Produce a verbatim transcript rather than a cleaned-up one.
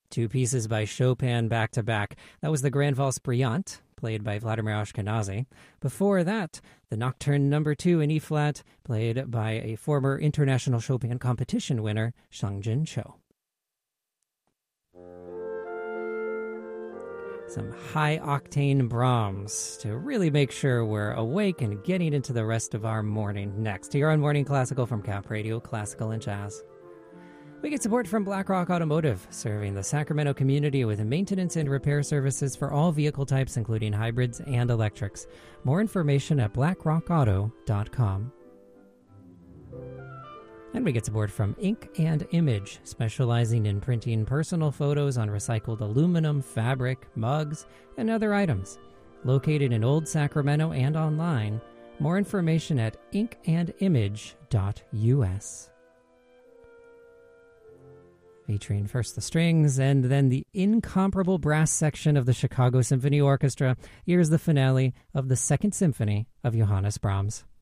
Two pieces by Chopin back-to-back. That was the Grand Valse Brillante, played by Vladimir Ashkenazy. Before that, the Nocturne Number two in E-flat, played by a former International Chopin Competition winner, Sang-Jin Cho. Some high-octane Brahms to really make sure we're awake and getting into the rest of our morning. Next, here on Morning Classical from Cap Radio, Classical and Jazz. We get support from BlackRock Automotive, serving the Sacramento community with maintenance and repair services for all vehicle types, including hybrids and electrics. More information at black rock auto dot com. And we get support from Ink and Image, specializing in printing personal photos on recycled aluminum, fabric, mugs, and other items. Located in Old Sacramento and online. More information at ink and image dot u s. Featuring first the strings and then the incomparable brass section of the Chicago Symphony Orchestra, here's the finale of the Second Symphony of Johannes Brahms.